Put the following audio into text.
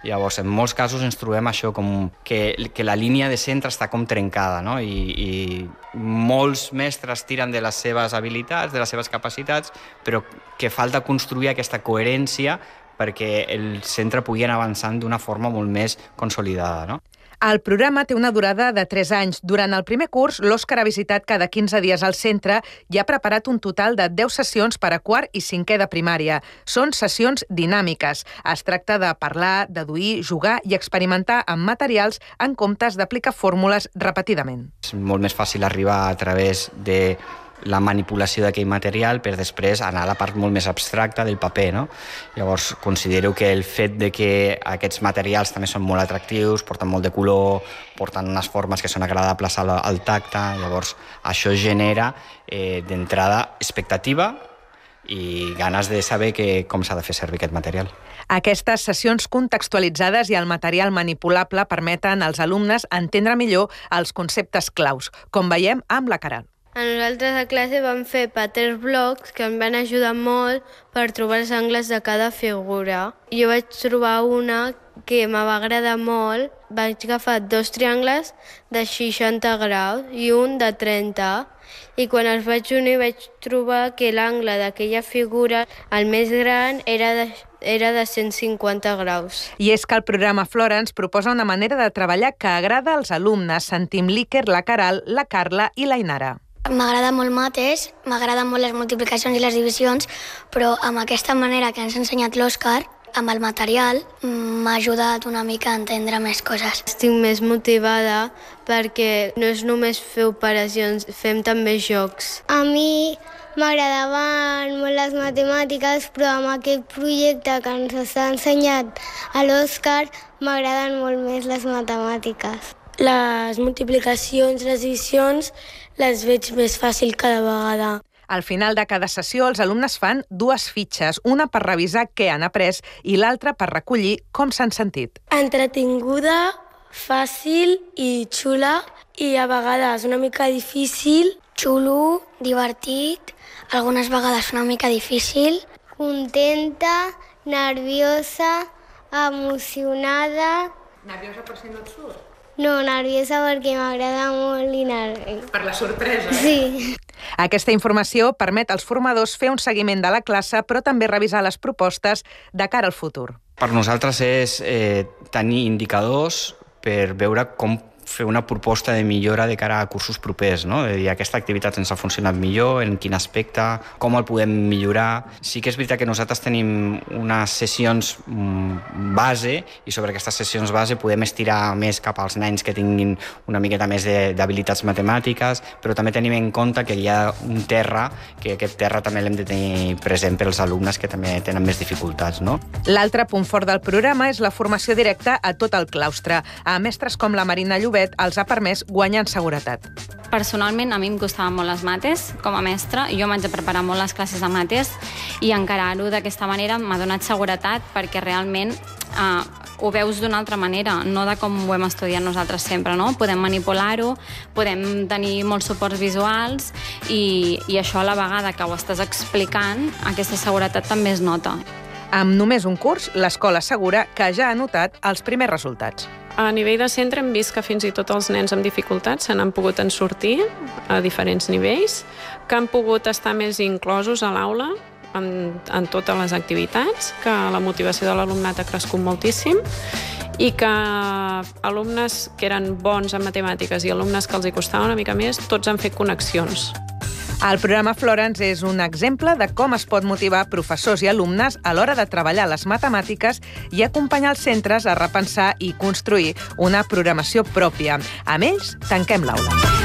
Llavors, en molts casos ens trobem això, com que la línia de centre està com trencada, no? I molts mestres tiren de les seves habilitats, de les seves capacitats, però que falta construir aquesta coherència perquè el centre pugui anar avançant d'una forma molt més consolidada, no? El programa té una durada de 3 anys. Durant el primer curs, l'Òscar ha visitat cada 15 dies al centre i ha preparat un total de 10 sessions per a quart i cinquè de primària. Són sessions dinàmiques. Es tracta de parlar, deduir, jugar i experimentar amb materials en comptes d'aplicar fórmules repetidament. És molt més fàcil arribar a través de la manipulació d'aquell material per després anar a la part molt més abstracta del paper, no? Llavors, considero que el fet de que aquests materials també són molt atractius, porten molt de color, porten unes formes que són agradables al tacte, llavors això genera d'entrada expectativa i ganes de saber com s'ha de fer servir aquest material. Aquestes sessions contextualitzades i el material manipulable permeten als alumnes entendre millor els conceptes claus, com veiem amb la Caral. A nosaltres a classe vam fer pattern blocks que em van ajudar molt per trobar els angles de cada figura. Jo vaig trobar una que me va agradar molt. Vaig agafar 2 triangles de 60 graus i un de 30. I quan els vaig unir vaig trobar que l'angle d'aquella figura, el més gran, era de 150 graus. I és que el programa Florence proposa una manera de treballar que agrada als alumnes. Sentim l'Iker, la Caral, la Carla i la Inara. M'agrada molt mates, m'agraden molt les multiplicacions i les divisions, però amb aquesta manera que ens ha ensenyat l'Òscar, amb el material, m'ha ajudat una mica a entendre més coses. Estic més motivada perquè no és només fer operacions, fem també jocs. A mi m'agradaven molt les matemàtiques, però amb aquest projecte que ens està ensenyat a l'Òscar m'agraden molt més les matemàtiques. Les multiplicacions, les divisions, les veig més fàcil cada vegada. Al final de cada sessió, els alumnes fan 2 fitxes, una per revisar què han après i l'altra per recollir com s'han sentit. Entretinguda, fàcil i xula, i a vegades una mica difícil. Xulo, divertit, algunes vegades una mica difícil. Contenta, nerviosa, emocionada. Nerviosa per si no et surt? No, nerviosa perquè m'agrada molt i Per la sorpresa, Sí. Aquesta informació permet als formadors fer un seguiment de la classe, però també revisar les propostes de cara al futur. Per nosaltres és tenir indicadors per veure com fer una proposta de millora de cara a cursos propers, no? És a dir, aquesta activitat ens ha funcionat millor, en quin aspecte, com el podem millorar. Sí que és veritat que nosaltres tenim unes sessions base i sobre aquestes sessions base podem estirar més cap als nens que tinguin una miqueta més d'habilitats matemàtiques, però també tenim en compte que hi ha un terra, que aquest terra també l'hem de tenir present per als alumnes que també tenen més dificultats, no? L'altre punt fort del programa és la formació directa a tot el claustre. A mestres com la Marina Llobet els ha permès guanyar en seguretat. Personalment, a mi em costaven molt les mates com a mestra. Jo m'haig de preparar molt les classes de mates i encarar-ho d'aquesta manera m'ha donat seguretat perquè realment ho veus d'una altra manera, no de com ho hem estudiat nosaltres sempre, no? Podem manipular-ho, podem tenir molts suports visuals i això a la vegada que ho estàs explicant, aquesta seguretat també es nota. Amb només un curs, l'escola assegura que ja ha notat els primers resultats. A nivell de centre hem vist que fins i tot els nens amb dificultats se n'han pogut en sortir a diferents nivells, que han pogut estar més inclosos a l'aula en totes les activitats, que la motivació de l'alumnat ha crescut moltíssim i que alumnes que eren bons en matemàtiques i alumnes que els hi costava una mica més, tots han fet connexions. El programa Florence és un exemple de com es pot motivar professors i alumnes a l'hora de treballar les matemàtiques i acompanyar els centres a repensar i construir una programació pròpia. Amb ells, tanquem l'aula.